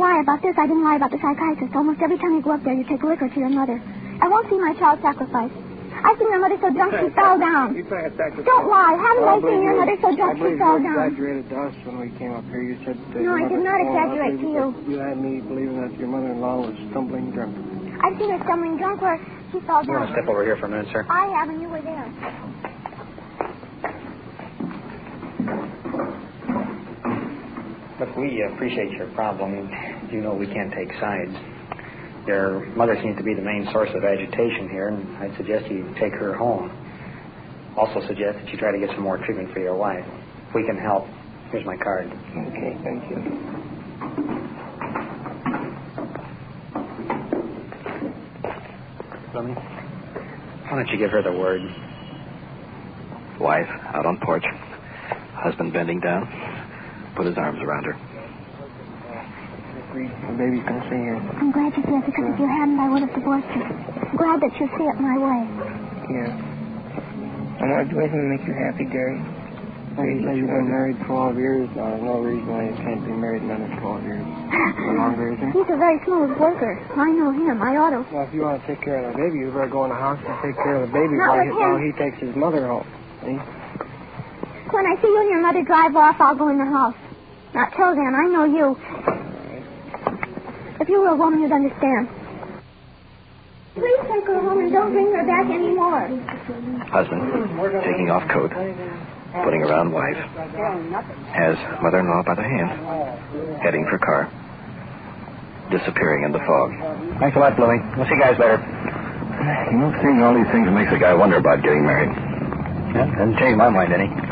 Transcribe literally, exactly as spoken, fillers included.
Lie about this. I didn't lie about the psychiatrist. Almost every time you go up there, you take liquor to your mother. I won't see my child sacrificed. I seen your mother so drunk she fell down. You trying to sacrifice? Don't lie. Haven't I seen your mother so drunk she fell down? I believe you exaggerated to us when we came up here. You said... That no, I did not exaggerate to you. You had me believing that your mother-in-law was stumbling drunk. I've seen her stumbling drunk where she fell down. You want to step over here for a minute, sir? I have, and you were there. Look, we appreciate your problem. You know we can't take sides. Your mother seems to be the main source of agitation here, and I'd suggest you take her home. Also suggest that you try to get some more treatment for your wife. If we can help, here's my card. Okay, thank you. Fleming, why don't you give her the word? Wife out on porch. Husband bending down. Put his arms around her. The baby's going to stay here. I'm glad you did, because if you hadn't, I would have divorced you. I'm glad that you see it my way. Yeah. I want to do anything to make you happy, Gary. Well, you say you've been married twelve years. Now, there's no reason why you can't be married another twelve years. No longer, is there? He's a very smooth worker. I know him. I ought to. Well, if you want to take care of the baby, you better go in the house and take care of the baby Not while with he, him. while he takes his mother home. See? When I see you and your mother drive off, I'll go in the house. Not till then. I know you. If you were a woman, you'd understand. Please take her home and don't bring her back anymore. Husband taking off coat, putting around wife. Has mother-in-law by the hand, heading for car. Disappearing in the fog. Thanks a lot, Fleming. We'll see you guys later. You know, seeing all these things makes a guy wonder about getting married. Yeah, doesn't change my mind any.